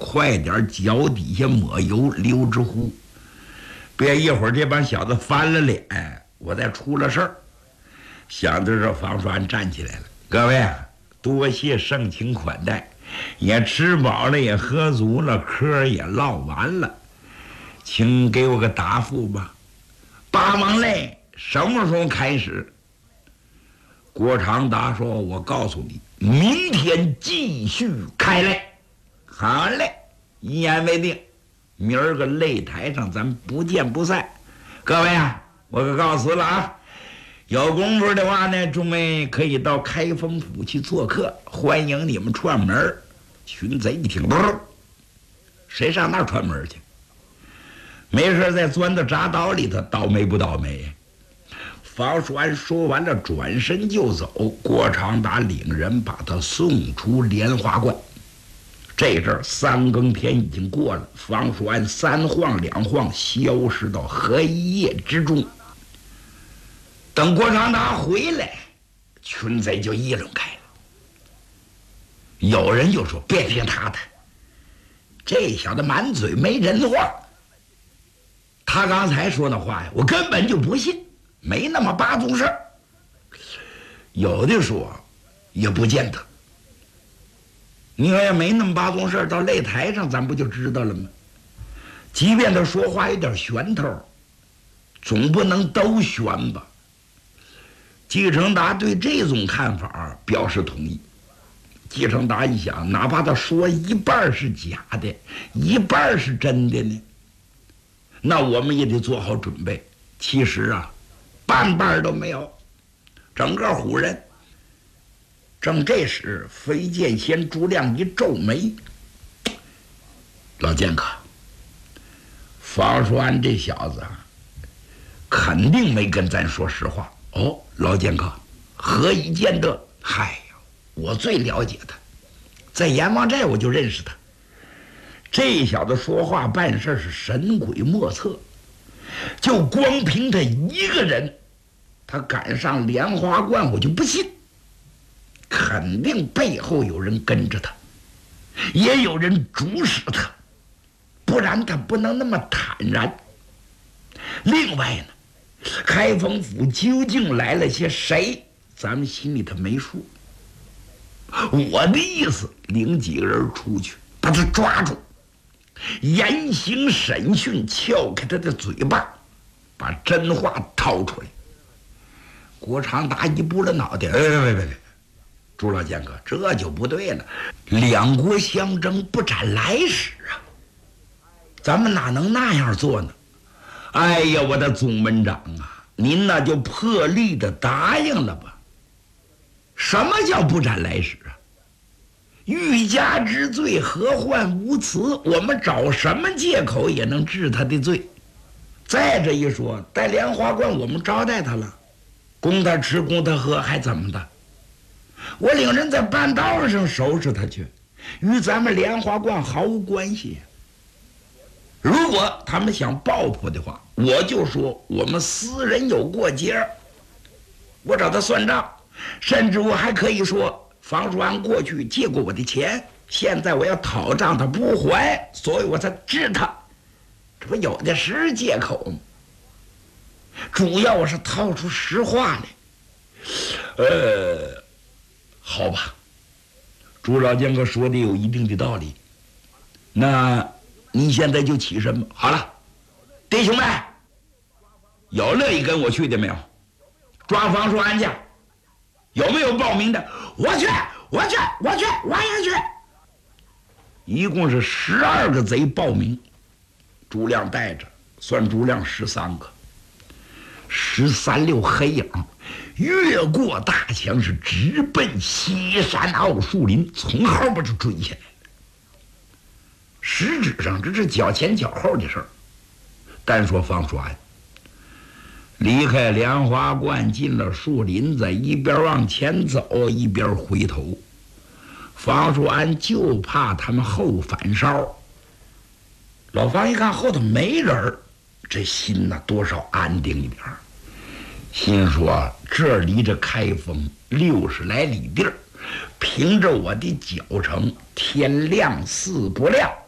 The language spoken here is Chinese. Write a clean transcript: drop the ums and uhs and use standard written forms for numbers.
快点脚底下抹油留着糊，别一会儿这帮小子翻了脸，我再出了事儿。想着这，房栓站起来了：“各位啊，多谢盛情款待，也吃饱了，也喝足了，嗑也唠完了，请给我个答复吧。八王擂什么时候开始？”郭长达说：“我告诉你，明天继续开擂。”好嘞，一言为定。明儿个擂台上咱不见不散。各位啊，我可告辞了啊！有功夫的话呢，众位可以到开封府去做客，欢迎你们串门。群贼一听，谁上那儿串门去？没事再钻到铡刀里头，倒霉不倒霉？房栓说完了，转身就走。郭长达领人把他送出莲花观。这阵儿三更天已经过了，房栓三晃两晃消失到黑夜之中。等郭长达回来，群贼就议论开了。有人就说：“别听他的，这小子满嘴没人话。他刚才说那话呀，我根本就不信，没那么八宗事儿。”有的说也不见得。你要也没那么八宗事儿，到擂台上咱不就知道了吗？即便他说话有点玄头，总不能都玄吧？季承达对这种看法表示同意。季承达一想，哪怕他说一半是假的，一半是真的呢，那我们也得做好准备。其实啊，半半都没有，整个唬人。正这时，飞剑仙朱亮一皱眉：“老剑客，房栓这小子肯定没跟咱说实话。”“哦，老剑客，何以见得？”“嗨呀，我最了解他，在阎王寨我就认识他。这小子说话办事是神鬼莫测，就光凭他一个人，他敢上莲花观，我就不信。肯定背后有人跟着他，也有人主使他，不然他不能那么坦然。另外呢，开封府究竟来了些谁，咱们心里头没数。我的意思，领几个人出去，把他抓住，严刑审讯，撬开他的嘴巴，把真话掏出来。”郭长达一拨了脑袋：“别！朱老剑客，这就不对了。两国相争，不斩来使啊！咱们哪能那样做呢？哎呀，我的总门长啊，您那就破例的答应了吧。什么叫不斩来使啊？欲加之罪，何患无辞？我们找什么借口也能治他的罪。再这一说，在莲花观我们招待他了，供他吃，供他喝，还怎么的？我领人在半道上收拾他去，与咱们莲花观毫无关系。如果他们想报复的话，我就说我们私人有过节，我找他算账，甚至我还可以说房栓过去借过我的钱，现在我要讨账，他不还，所以我才治他。这不有的是借口吗？主要我是掏出实话来。好吧，朱老剑客说的有一定的道理。那你现在就起身吧。好了，弟兄们，有乐意跟我去的没有？抓房栓去，有没有报名的？我去，我也去。一共是12个贼报名，朱亮带着，算朱亮13个，13溜黑影越过大墙，是直奔西山奥树林，从后边就追下来了。实质上这是脚前脚后的事儿。单说房栓离开莲花观，进了树林子，一边往前走一边回头。房栓就怕他们后反烧。老房一看后头没人，这心呢多少安定一点，心说这离着开封60来里地儿，凭着我的脚程，天亮似不亮，